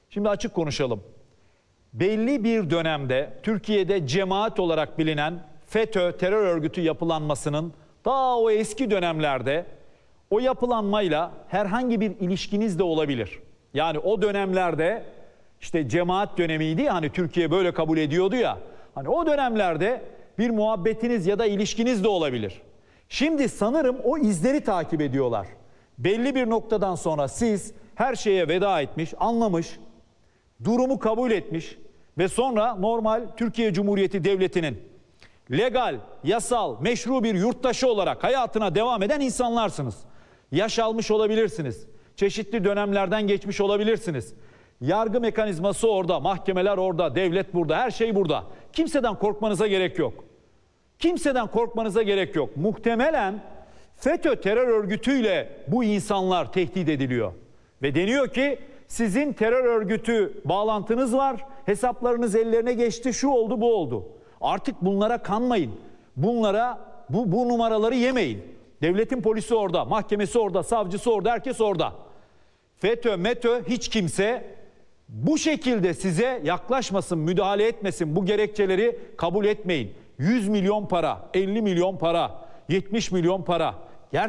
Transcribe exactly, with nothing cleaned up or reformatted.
Şimdi açık konuşalım. Belli bir dönemde Türkiye'de cemaat olarak bilinen FETÖ terör örgütü yapılanmasının daha o eski dönemlerde o yapılanmayla herhangi bir ilişkiniz de olabilir. Yani o dönemlerde işte cemaat dönemiydi, hani Türkiye böyle kabul ediyordu ya. Hani o dönemlerde bir muhabbetiniz ya da ilişkiniz de olabilir. Şimdi sanırım o izleri takip ediyorlar. Belli bir noktadan sonra siz her şeye veda etmiş, anlamış, durumu kabul etmiş ve sonra normal Türkiye Cumhuriyeti Devleti'nin legal, yasal, meşru bir yurttaşı olarak hayatına devam eden insanlarsınız. Yaş almış olabilirsiniz. Çeşitli dönemlerden geçmiş olabilirsiniz. Yargı mekanizması orada, mahkemeler orada, devlet burada, her şey burada. Kimseden korkmanıza gerek yok. Kimseden korkmanıza gerek yok. Muhtemelen FETÖ terör örgütüyle bu insanlar tehdit ediliyor. Ve deniyor ki sizin terör örgütü bağlantınız var, hesaplarınız ellerine geçti, şu oldu, bu oldu. Artık bunlara kanmayın. Bunlara, bu, bu numaraları yemeyin. Devletin polisi orada, mahkemesi orada, savcısı orada, herkes orada. FETÖ, METÖ hiç kimse bu şekilde size yaklaşmasın, müdahale etmesin. Bu gerekçeleri kabul etmeyin. yüz milyon para, elli milyon para, yetmiş milyon para.